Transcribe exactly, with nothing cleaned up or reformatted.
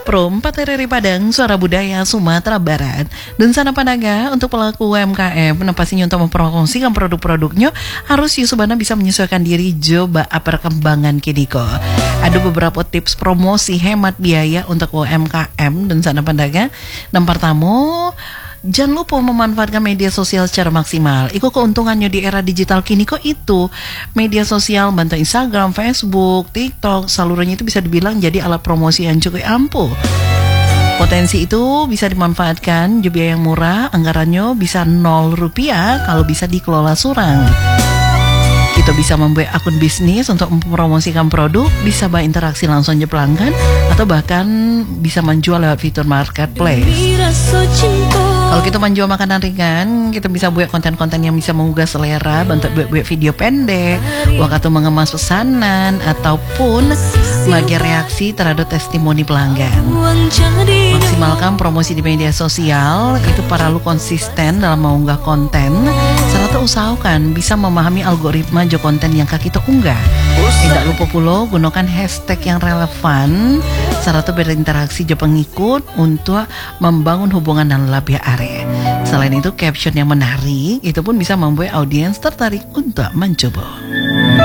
Pro empat R R I Padang, Suara Budaya Sumatera Barat. Dan sana Panaga, untuk pelaku U M K M, pastinya untuk mempromosikan produk-produknya harus Yusubana bisa menyesuaikan diri coba perkembangan Kiniko. Ada beberapa tips promosi hemat biaya untuk U M K M dan sana Panaga. Yang pertama, jangan lupa memanfaatkan media sosial secara maksimal. Iko keuntungannya di era digital kini kok itu media sosial, bantu Instagram, Facebook, TikTok, salurannya itu bisa dibilang jadi alat promosi yang cukup ampuh. Potensi itu bisa dimanfaatkan, biaya yang murah, anggarannya bisa nol rupiah kalau bisa dikelola surang. Kita bisa membuat akun bisnis untuk mempromosikan produk, bisa berinteraksi langsung dengan pelanggan, atau bahkan bisa menjual lewat fitur marketplace. Kalau kita menjual makanan ringan, kita bisa buat konten-konten yang bisa menggugah selera, bentuk buat video pendek, waktu mengemas pesanan, ataupun sebagai reaksi terhadap testimoni pelanggan. Maksimalkan promosi di media sosial, itu para lu konsisten dalam mengunggah konten, serta usahakan bisa memahami algoritma jo konten yang kita unggah. Tidak lupa pula gunakan hashtag yang relevan, serta berinteraksi jo pengikut untuk membangun hubungan dan lebih area. Selain itu, caption yang menarik itu pun bisa membuat audiens tertarik untuk mencoba.